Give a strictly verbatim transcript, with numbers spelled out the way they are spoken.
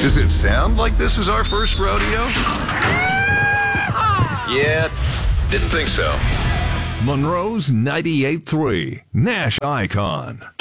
Does it sound like this is our first rodeo? Yeah, didn't think so. Monroe's ninety-eight point three, Nash Icon.